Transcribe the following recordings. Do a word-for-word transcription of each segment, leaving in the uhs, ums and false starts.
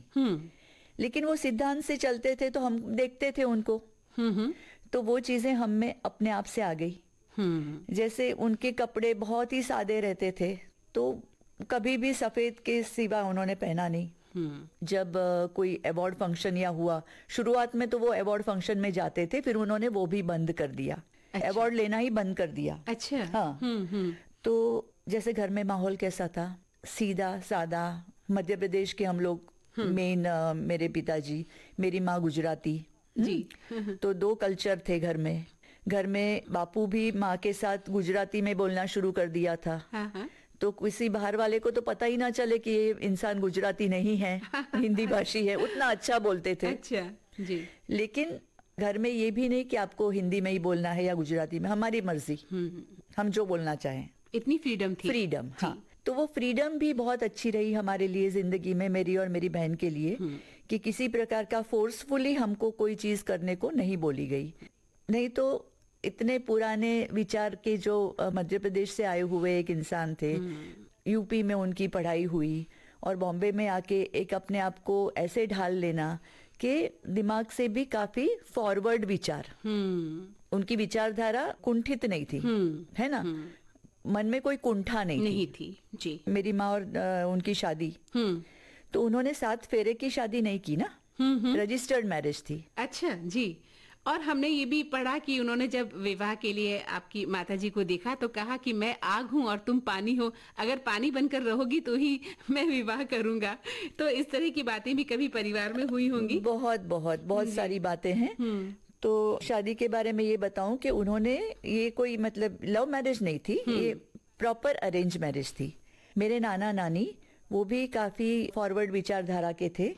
हम्म लेकिन वो सिद्धांत से चलते थे तो हम देखते थे उनको, हम्म तो वो चीजें हम में अपने आप से आ गई। हम्म जैसे उनके कपड़े बहुत ही सादे रहते थे, तो कभी भी सफेद के सिवा उन्होंने पहना नहीं। हम्म जब अ, कोई अवार्ड फंक्शन या हुआ, शुरुआत में तो वो अवार्ड फंक्शन में जाते थे, फिर उन्होंने वो भी बंद कर दिया, अच्छा। अवार्ड लेना ही बंद कर दिया। अच्छा। हाँ। हम्म हम्म तो जैसे घर में माहौल कैसा था, सीधा सादा, मध्य प्रदेश के हम लोग, मेन मेरे पिताजी, मेरी माँ गुजराती। जी। हम्म, तो दो कल्चर थे घर में। घर में बापू भी माँ के साथ गुजराती में बोलना शुरू कर दिया था, हाँ हाँ तो किसी बाहर वाले को तो पता ही ना चले कि ये इंसान गुजराती नहीं है, हिंदी भाषी है, उतना अच्छा बोलते थे। अच्छा जी। लेकिन घर में ये भी नहीं कि आपको हिंदी में ही बोलना है या गुजराती में, हमारी मर्जी, हम्म हम जो बोलना चाहें, इतनी फ्रीडम थी। फ्रीडम। हाँ, तो वो फ्रीडम भी बहुत अच्छी रही हमारे लिए जिंदगी में, मेरी और मेरी बहन के लिए, कि किसी प्रकार का फोर्सफुली हमको कोई चीज करने को नहीं बोली गई। नहीं तो इतने पुराने विचार के जो अ, मध्य प्रदेश से आए हुए एक इंसान थे, यूपी में उनकी पढ़ाई हुई और बॉम्बे में आके एक अपने आप को ऐसे ढाल लेना कि दिमाग से भी काफी फॉरवर्ड विचार, हम्म उनकी विचारधारा कुंठित नहीं थी, हम्म है ना, मन में कोई कुंठा नहीं, नहीं थी जी। थी। मेरी माँ और अ, उनकी शादी, हम्म तो उन्होंने सात फेरे की शादी नहीं की ना, हम्म रजिस्टर्ड मैरिज थी। अच्छा जी। और हमने ये भी पढ़ा कि उन्होंने जब विवाह के लिए आपकी माताजी को देखा तो कहा कि मैं आग हूँ और तुम पानी हो, अगर पानी बनकर रहोगी तो ही मैं विवाह करूंगा। तो इस तरह की बातें भी कभी परिवार में हुई होंगी? बहुत बहुत बहुत सारी बातें हैं। तो शादी के बारे में ये बताऊं कि उन्होंने, ये कोई मतलब लव मैरिज नहीं थी, ये प्रॉपर अरेंज मैरिज थी। मेरे नाना नानी वो भी काफी फॉरवर्ड विचारधारा के थे,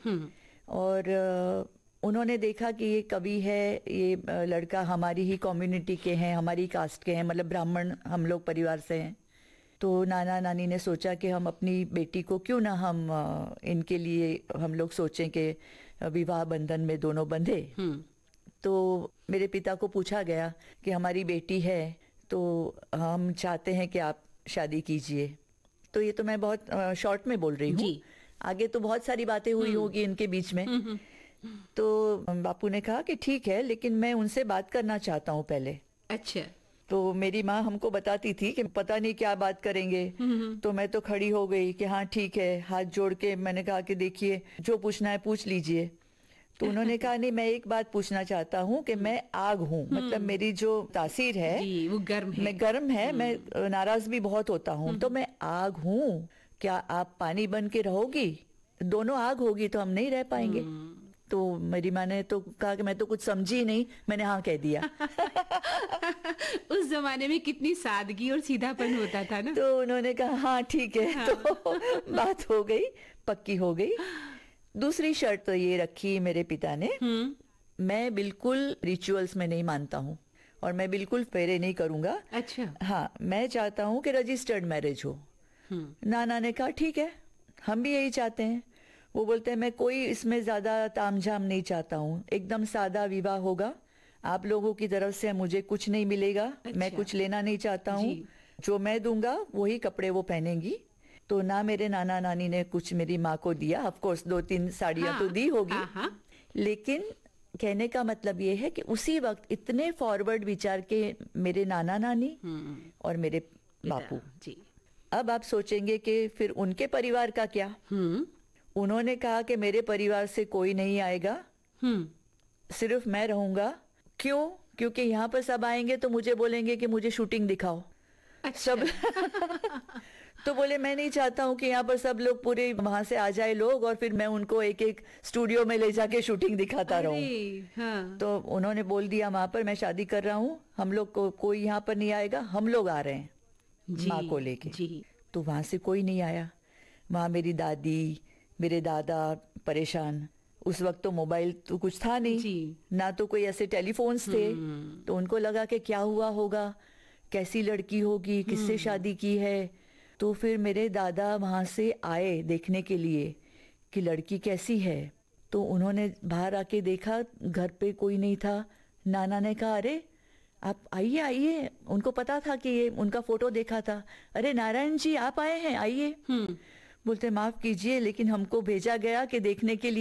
और अ, उन्होंने देखा कि ये कवि है, ये अ, लड़का हमारी ही कम्युनिटी के हैं, हमारी कास्ट के हैं, मतलब ब्राह्मण हम लोग परिवार से हैं। तो नाना नानी ने सोचा कि हम अपनी बेटी को क्यों ना हम अ, इनके लिए हम लोग सोचें कि विवाह बंधन में दोनों बंधे। तो मेरे पिता को पूछा गया कि हमारी बेटी है तो हम चाहते हैं कि आप शादी कीजिए। तो ये तो मैं बहुत शॉर्ट में बोल रही हूँ, आगे तो बहुत सारी बातें हुई होगी इनके बीच में। तो बापू ने कहा कि ठीक है, लेकिन मैं उनसे बात करना चाहता हूँ पहले। अच्छा। तो मेरी माँ हमको बताती थी कि पता नहीं क्या बात करेंगे, तो मैं तो खड़ी हो गई कि हाँ ठीक है, हाथ जोड़ के मैंने कहा कि देखिए जो पूछना है पूछ लीजिए। तो उन्होंने कहा नहीं, मैं एक बात पूछना चाहता हूँ कि मैं आग हूँ, मतलब मेरी जो तासीर है जी, वो गर्म है, मैं गर्म है, मैं नाराज भी बहुत होता हूँ, तो मैं आग हूँ, क्या आप पानी बन के रहोगी? दोनों आग होगी तो हम नहीं रह पाएंगे। तो मेरी माँ ने तो कहा कि मैं तो कुछ समझी नहीं, मैंने हाँ कह दिया। उस जमाने में कितनी सादगी और सीधापन होता था ना। तो उन्होंने कहा हाँ ठीक है। हाँ। तो बात हो गई, पक्की हो गई। दूसरी शर्त तो ये रखी मेरे पिता ने, मैं बिल्कुल रिचुअल्स में नहीं मानता हूँ और मैं बिल्कुल फेरे नहीं करूंगा। अच्छा। हाँ, मैं चाहता हूँ कि रजिस्टर्ड मैरिज हो। नाना ने कहा ठीक है, हम भी यही चाहते हैं। वो बोलते हैं मैं कोई इसमें ज्यादा तामझाम नहीं चाहता हूँ, एकदम सादा विवाह होगा, आप लोगों की तरफ से मुझे कुछ नहीं मिलेगा। अच्छा। मैं कुछ लेना नहीं चाहता हूँ, जो मैं दूंगा वही कपड़े वो पहनेंगी। तो ना मेरे नाना नानी ने कुछ मेरी माँ को दिया, ऑफ कोर्स दो तीन साड़ियां हाँ, तो दी होगी। हाँ, हाँ। लेकिन कहने का मतलब ये है कि उसी वक्त इतने फॉरवर्ड विचार के मेरे नाना नानी और मेरे बापू जी। अब आप सोचेंगे कि फिर उनके परिवार का क्या? उन्होंने कहा कि मेरे परिवार से कोई नहीं आएगा, सिर्फ मैं रहूंगा। क्यों? क्योंकि यहाँ पर सब आएंगे तो मुझे बोलेंगे कि मुझे शूटिंग दिखाओ। अच्छा। सब तो बोले मैं नहीं चाहता हूँ कि यहाँ पर सब लोग पूरे वहां से आ जाए लोग और फिर मैं उनको एक एक स्टूडियो में ले जाके शूटिंग दिखाता रहूं। हाँ। तो उन्होंने बोल दिया वहां पर मैं शादी कर रहा हूँ, हम लोग को कोई यहाँ पर नहीं आएगा, हम लोग आ रहे हैं माँ को लेके। तो वहां से कोई नहीं आया। वहां मेरी दादी मेरे दादा परेशान। उस वक्त तो मोबाइल तो कुछ था नहीं, ना तो कोई ऐसे टेलीफोन्स थे। तो उनको लगा कि क्या हुआ होगा, कैसी लड़की होगी, किससे शादी की है। तो फिर मेरे दादा वहां से आए देखने के लिए कि लड़की कैसी है। तो उन्होंने बाहर आके देखा, घर पे कोई नहीं था। नाना ने कहा अरे आप आइए आइए, उनको पता था कि ये उनका फोटो देखा था। अरे नारायण जी आप आए हैं, आइए। बोलते माफ कीजिए लेकिन हमको भेजा गया कि देखने के लिए